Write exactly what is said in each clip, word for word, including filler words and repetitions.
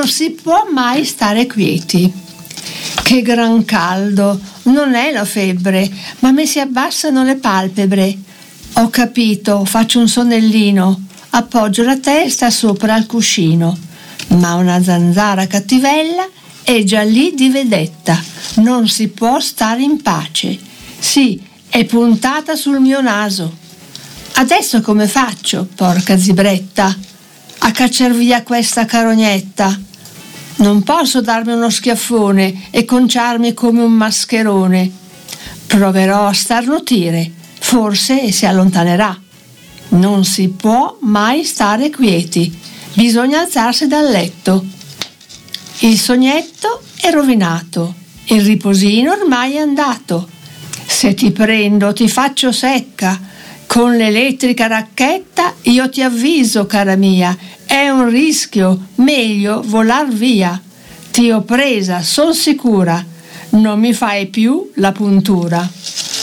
si può mai stare quieti. Che gran caldo, non è la febbre, ma mi si abbassano le palpebre. Ho capito, faccio un sonnellino, appoggio la testa sopra al cuscino, ma una zanzara cattivella è già lì di vedetta, non si può stare in pace. Sì, è puntata sul mio naso. Adesso come faccio, porca zibretta, a cacciar via questa carognetta? Non posso darmi uno schiaffone e conciarmi come un mascherone. Proverò a starnutire, forse si allontanerà. Non si può mai stare quieti, bisogna alzarsi dal letto. Il sognetto è rovinato, il riposino ormai è andato. Se ti prendo ti faccio secca, con l'elettrica racchetta io ti avviso, cara mia, è un rischio, meglio volar via. Ti ho presa, son sicura, non mi fai più la puntura.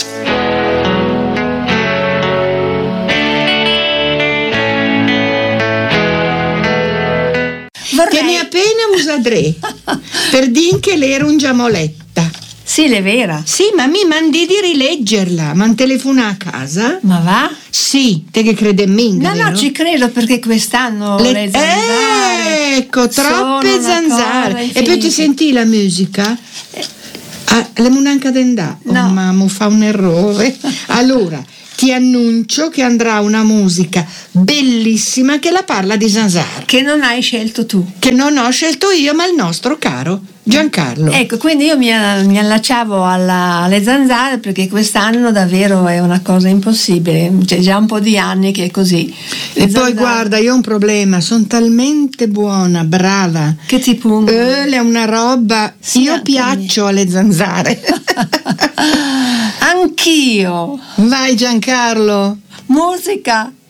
Vorrei... Tieni appena usadré, per din che l'era un giamoletta. Sì, l'è vera. Sì, ma mi mandi di rileggerla. Ma telefona a casa? Ma va? Sì, te che crede in me, No, vero? no, ci credo perché quest'anno le, le zanzare. Ecco, troppe zanzare. E poi ti senti la musica? Ah, la munanca d'endà. No. Oh, mamma, fa un errore. Allora, ti annuncio che andrà una musica bellissima che la parla di zanzare. Che non hai scelto tu. Che non ho scelto io, ma il nostro caro Giancarlo. Ecco, quindi io mi, mi allacciavo alla, alle zanzare perché quest'anno davvero è una cosa impossibile. C'è già un po' di anni che è così. Le e zanzare... poi guarda, io ho un problema, sono talmente buona, brava. Che ti pungo? Eh, è una roba. Sì, io piaccio me. Alle zanzare. Anch'io. Vai Giancarlo. Musica.